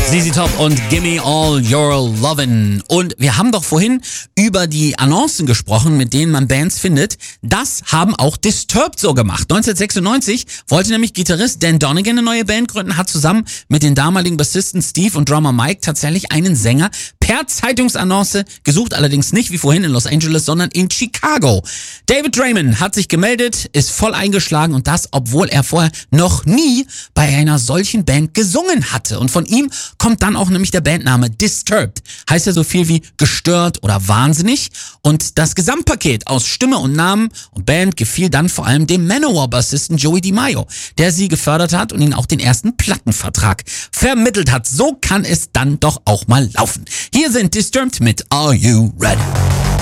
ZZ Top und Gimme All Your Lovin'. Und wir haben doch vorhin über die Annoncen gesprochen, mit denen man Bands findet. Das haben auch Disturbed so gemacht. 1996 wollte nämlich Gitarrist Dan Donegan eine neue Band gründen, hat zusammen mit den damaligen Bassisten Steve und Drummer Mike tatsächlich einen Sänger per Zeitungsannonce gesucht, allerdings nicht wie vorhin in Los Angeles, sondern in Chicago. David Draiman hat sich gemeldet, ist voll eingeschlagen und das, obwohl er vorher noch nie bei einer solchen Band gesungen hatte. Und von ihm kommt dann auch nämlich der Bandname Disturbed. Heißt ja so viel wie gestört oder wahnsinnig. Und das Gesamtpaket aus Stimme und Namen und Band gefiel dann vor allem dem Manowar-Bassisten Joey DiMaggio, der sie gefördert hat und ihnen auch den ersten Plattenvertrag vermittelt hat. So kann es dann doch auch mal laufen. Hier sind Disturbed mit Are You Ready?